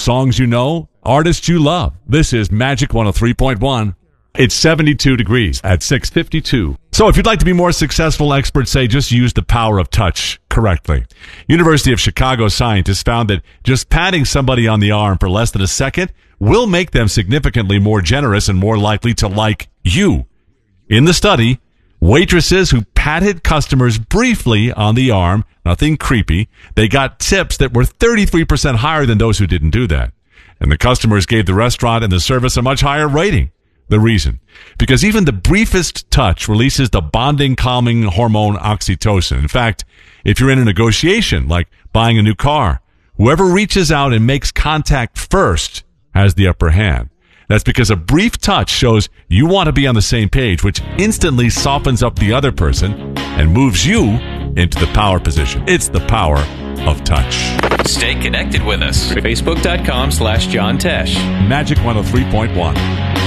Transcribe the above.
songs you know, artists you love. This is Magic 103.1. It's 72 degrees at 6:52. So if you'd like to be more successful, experts say just use the power of touch correctly. University of Chicago scientists found that just patting somebody on the arm for less than a second will make them significantly more generous and more likely to like you. In the study, waitresses who patted customers briefly on the arm, nothing creepy, they got tips that were 33% higher than those who didn't do that. And the customers gave the restaurant and the service a much higher rating. The reason? Because even the briefest touch releases the bonding, calming hormone oxytocin. In fact, if you're in a negotiation, like buying a new car, whoever reaches out and makes contact first has the upper hand. That's because a brief touch shows you want to be on the same page, which instantly softens up the other person and moves you into the power position. It's the power of touch. Stay connected with us. Facebook.com/John Tesh. Magic 103.1.